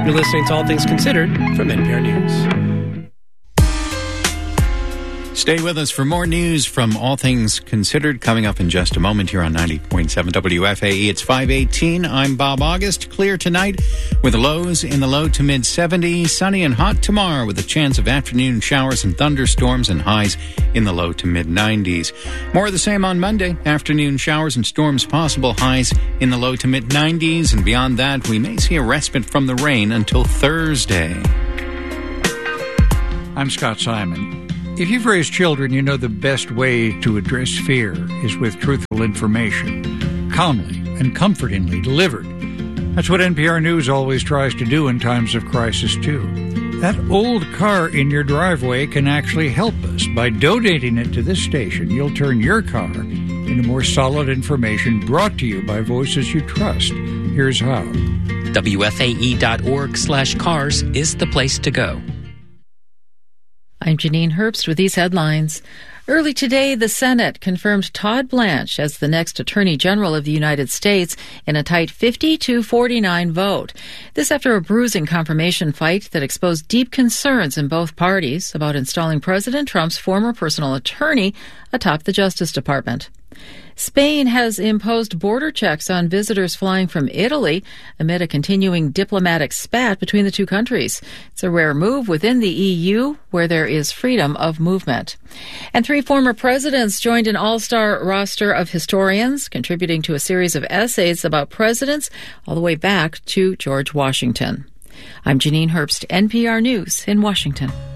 You're listening to All Things Considered from NPR News. Stay with us for more news from All Things Considered coming up in just a moment here on 90.7 WFAE. It's 5:18. I'm Bob August. Clear tonight with lows in the low to mid 70s. Sunny and hot tomorrow with a chance of afternoon showers and thunderstorms and highs in the low to mid 90s. More of the same on Monday. Afternoon showers and storms possible, highs in the low to mid 90s. And beyond that, we may see a respite from the rain until Thursday. I'm Scott Simon. If you've raised children, you know the best way to address fear is with truthful information, calmly and comfortingly delivered. That's what NPR News always tries to do in times of crisis, too. That old car in your driveway can actually help us. By donating it to this station, you'll turn your car into more solid information brought to you by voices you trust. Here's how. WFAE.org/cars is the place to go. I'm Janine Herbst with these headlines. Early today, the Senate confirmed Todd Blanche as the next Attorney General of the United States in a tight 50-49 vote. This after a bruising confirmation fight that exposed deep concerns in both parties about installing President Trump's former personal attorney atop the Justice Department. Spain has imposed border checks on visitors flying from Italy amid a continuing diplomatic spat between the two countries. It's a rare move within the EU, where there is freedom of movement. And 3 former presidents joined an all-star roster of historians, contributing to a series of essays about presidents all the way back to George Washington. I'm Janine Herbst, NPR News in Washington.